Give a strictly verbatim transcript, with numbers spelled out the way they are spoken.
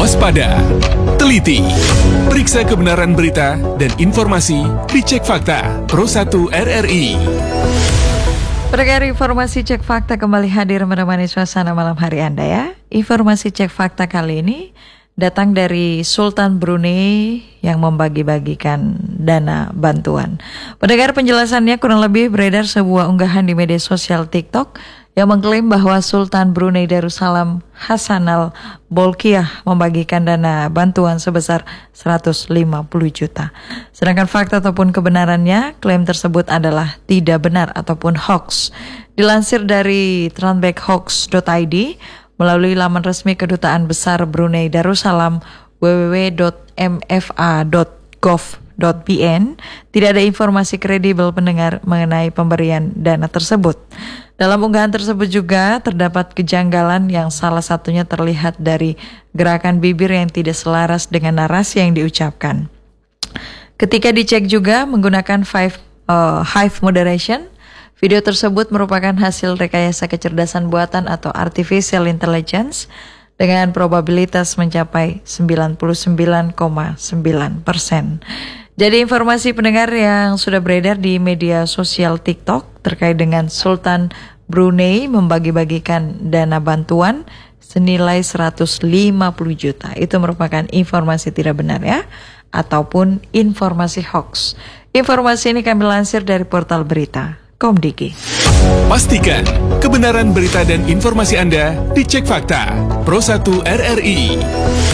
Waspada, teliti, periksa kebenaran berita dan informasi, dicek fakta Pro satu R R I. Pendengar informasi Cek Fakta kembali hadir menemani suasana malam hari Anda ya. Informasi Cek Fakta kali ini datang dari Sultan Brunei yang membagi-bagikan dana bantuan. Pendengar, penjelasannya kurang lebih beredar sebuah unggahan di media sosial TikTok yang mengklaim bahwa Sultan Brunei Darussalam Hassan Al Bolkiah membagikan dana bantuan sebesar seratus lima puluh juta. Sedangkan fakta ataupun kebenarannya, klaim tersebut adalah tidak benar ataupun hoax. Dilansir dari tranbackhoax dot i d melalui laman resmi Kedutaan Besar Brunei Darussalam w w w dot m f a dot gov dot b n, tidak ada informasi kredibel pendengar mengenai pemberian dana tersebut. Dalam unggahan tersebut juga terdapat kejanggalan yang salah satunya terlihat dari gerakan bibir yang tidak selaras dengan narasi yang diucapkan. Ketika dicek juga menggunakan five, uh, Hive Moderation, video tersebut merupakan hasil rekayasa kecerdasan buatan atau artificial intelligence dengan probabilitas mencapai sembilan puluh sembilan koma sembilan persen. Jadi informasi pendengar yang sudah beredar di media sosial TikTok terkait dengan Sultan Brunei membagi-bagikan dana bantuan senilai seratus lima puluh juta. Itu merupakan informasi tidak benar ya, ataupun informasi hoax. Informasi ini kami lansir dari portal berita Komdigi. Pastikan kebenaran berita dan informasi Anda dicek fakta Pro satu R R I.